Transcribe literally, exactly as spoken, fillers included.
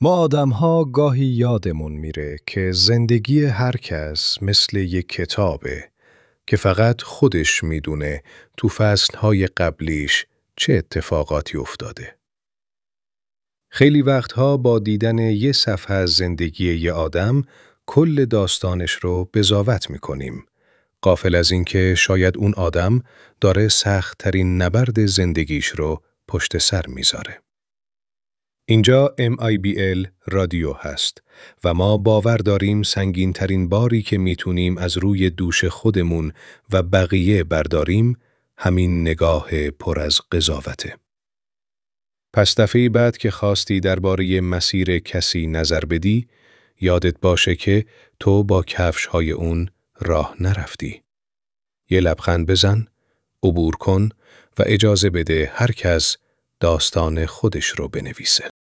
ما آدم‌ها گاهی یادمون میره که زندگی هر کس مثل یک کتابه که فقط خودش میدونه تو فصلهای قبلیش چه اتفاقاتی افتاده. خیلی وقتها با دیدن یه صفحه از زندگی یه آدم کل داستانش رو قضاوت میکنیم، غافل از این که شاید اون آدم داره سخت‌ترین نبرد زندگیش رو پشت سر میذاره. اینجا ام آی بی ال رادیو هست و ما باور داریم سنگین ترین باری که میتونیم از روی دوش خودمون و بقیه برداریم همین نگاه پر از قضاوته. پس دفعه بعد که خواستی درباره مسیر کسی نظر بدی، یادت باشه که تو با کفش‌های اون راه نرفتی. یه لبخند بزن، عبور کن و اجازه بده هر کس داستان خودش رو بنویسه.